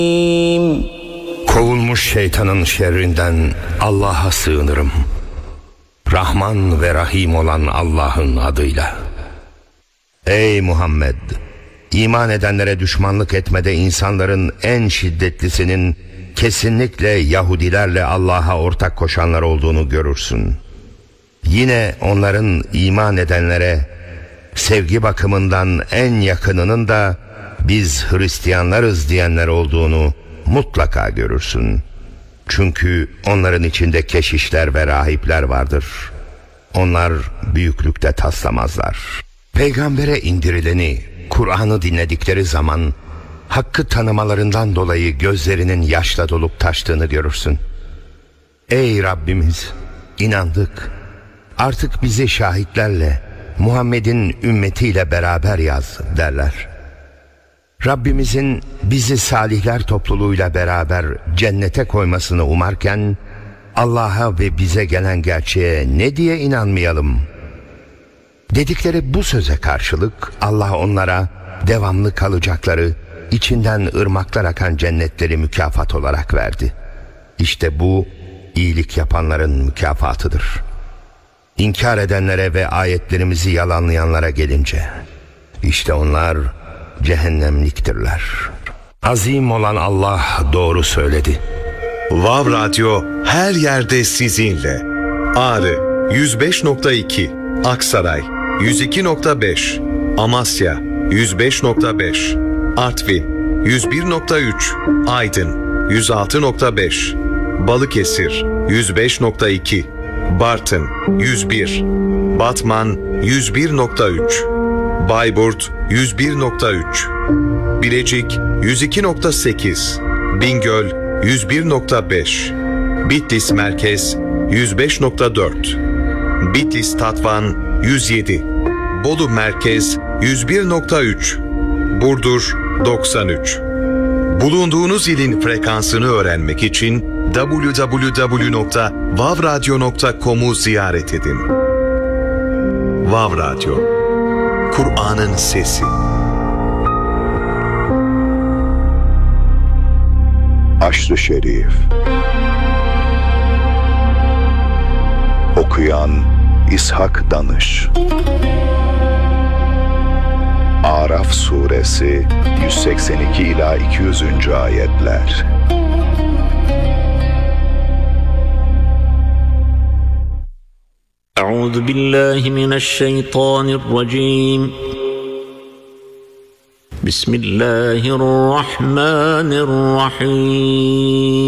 Kovulmuş şeytanın şerrinden Allah'a sığınırım. Rahman ve Rahim olan Allah'ın adıyla. Ey Muhammed! İman edenlere düşmanlık etmede insanların en şiddetlisinin kesinlikle Yahudilerle Allah'a ortak koşanlar olduğunu görürsün. Yine onların iman edenlere sevgi bakımından en yakınının da biz Hristiyanlarız diyenler olduğunu mutlaka görürsün. Çünkü onların içinde keşişler ve rahipler vardır. Onlar büyüklükte taslamazlar. Peygambere indirileni, Kur'an'ı dinledikleri zaman hakkı tanımalarından dolayı gözlerinin yaşla dolup taştığını görürsün. Ey Rabbimiz, inandık. Artık bizi şahitlerle, Muhammed'in ümmetiyle beraber yaz derler. Rabbimizin bizi salihler topluluğuyla beraber cennete koymasını umarken Allah'a ve bize gelen gerçeğe ne diye inanmayalım? Dedikleri bu söze karşılık Allah onlara devamlı kalacakları, içinden ırmaklar akan cennetleri mükafat olarak verdi. İşte bu iyilik yapanların mükafatıdır. İnkar edenlere ve ayetlerimizi yalanlayanlara gelince, işte onlar cehennemliktirler. Azim olan Allah doğru söyledi. Vav Radyo her yerde sizinle. Ağrı 105.2, Aksaray 102.5, Amasya 105.5, Artvin 101.3, Aydın 106.5, Balıkesir 105.2, Bartın 101, Batman 101.3, Bayburt 101.3, Bilecik 102.8, Bingöl 101.5, Bitlis Merkez 105.4, Bitlis Tatvan 107, Bolu Merkez 101.3, Burdur 93. Bulunduğunuz ilin frekansını öğrenmek için www.vavradyo.com'u ziyaret edin. Vav Radyo, Kur'an'ın sesi. Aşr-ı Şerif. Okuyan İshak Danış. Araf Suresi 182 ila 200. ayetler. Euzu billahi mineşşeytanirracim. Bismillahirrahmanirrahim.